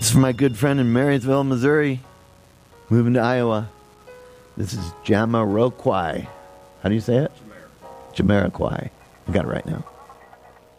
This is my good friend in Marysville, Missouri, moving to Iowa. This is Jamiroquai. How do you say it? Jamiroquai. I got it right now.